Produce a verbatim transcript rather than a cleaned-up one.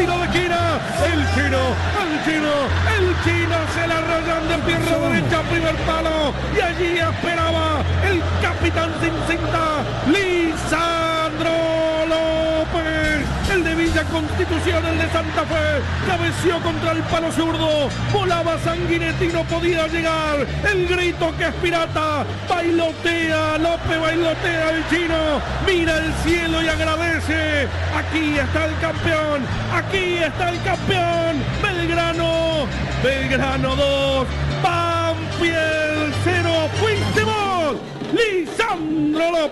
tiro de esquina, el chino, el chino, el chino se la rayan de pierna derecha, primer palo, y allí esperaba el capitán sin cinta, Lisandro López, el de Villa Constitución, el de Santa Fe, cabeció contra el palo zurdo, volaba Sanguinetti, no podía llegar, el grito que es pirata, bailotea, López bailotea el chino, mira el cielo y agradece, aquí está el campeón, aquí está el campeón, Belgrano, Belgrano dos, Banfield cero, fuiste vos, Lisandro López.